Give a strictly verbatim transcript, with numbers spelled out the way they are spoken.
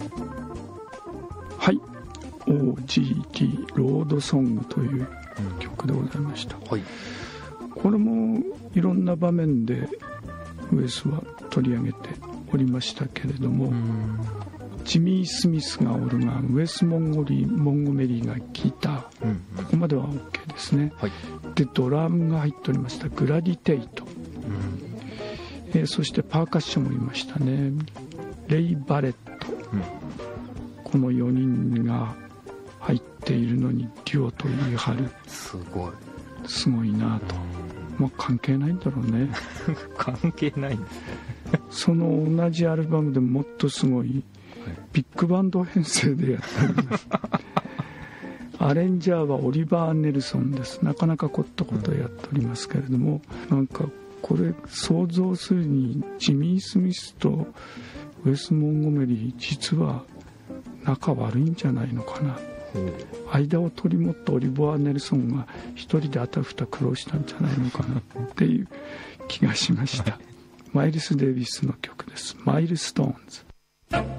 はい、 オージーティー ロードソングという曲でございました、うん、はい、これもいろんな場面でウエスは取り上げておりましたけれども、うん、ジミー・スミスがオルガン、ウエス・モンゴリーモンゴメリーがギター、うん、ここまでは OK ですね、はい、でドラムが入っておりましたグラディテイト、うん、えー、そしてパーカッションもいましたね、レイ・バレット、うん、このよにんが入っているのにデュオと言い張る、 すごいすごいなと、まあ関係ないんだろうね関係ないんですその同じアルバムでもっとすごいビッグバンド編成でやっておりますアレンジャーはオリバー・ネルソンです。なかなか凝ったことをやっておりますけれども、うん、なんかこれ想像するにジミー・スミスとウェス・モンゴメリー実は仲悪いんじゃないのかな、うん、間を取り持ったオリバー・ネルソンが一人であたふた苦労したんじゃないのかなっていう気がしましたマイルス・デイビスの曲です。マイルストーンズ。